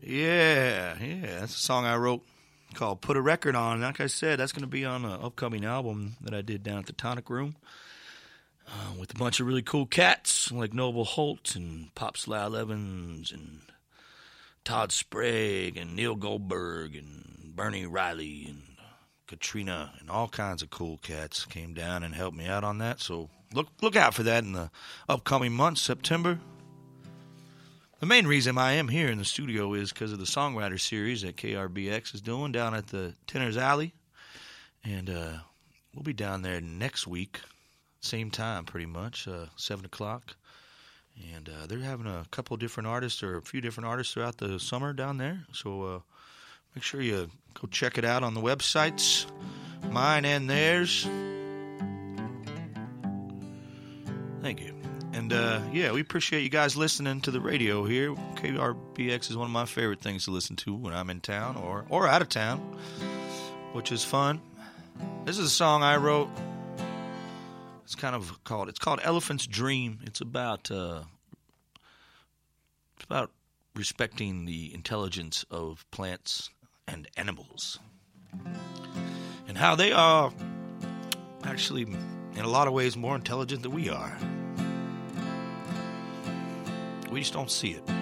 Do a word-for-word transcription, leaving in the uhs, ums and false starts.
Yeah, yeah. That's a song I wrote called Put a Record On. Like I said, that's going to be on an upcoming album that I did down at the Tonic Room uh, with a bunch of really cool cats like Noble Holt and Pop Sly Evans and Todd Sprague and Neil Goldberg and Bernie Riley and Katrina and all kinds of cool cats came down and helped me out on that. So look look out for that in the upcoming months, September. The main reason I am here in the studio is because of the songwriter series that K R B X is doing down at the Tenors Alley. And uh, we'll be down there next week, same time pretty much, uh, seven o'clock. And uh, they're having a couple of different artists or a few different artists throughout the summer down there. So uh, make sure you go check it out on the websites, mine and theirs. Thank you. And, uh, yeah, we appreciate you guys listening to the radio here. K R B X is one of my favorite things to listen to when I'm in town or, or out of town, which is fun. This is a song I wrote. It's kind of called, it's called Elephant's Dream. It's about, uh, it's about respecting the intelligence of plants and animals. And how they are actually, in a lot of ways, more intelligent than we are. We just don't see it.